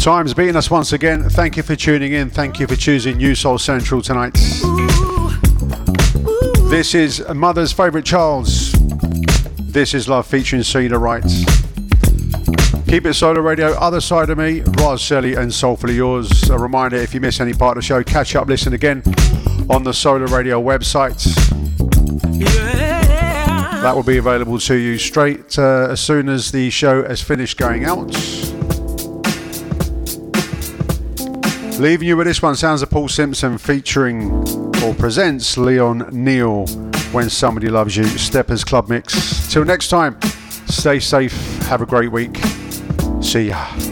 Time's beating us once again. Thank you for tuning in. Thank you for choosing New Soul Central tonight. This is Mother's Favourite Childs. This is Love featuring Cedar Wright. Keep it Solar Radio, Other Side of Me, Roz Selly and Soulfully Yours. A reminder, if you miss any part of the show, catch up, listen again on the Solar Radio website. That will be available to you straight as soon as the show has finished going out. Leaving you with this one, sounds of Paul Simpson featuring or presents Leon Neal, When Somebody Loves You, Steppers Club Mix. Till next time, stay safe, have a great week. See ya.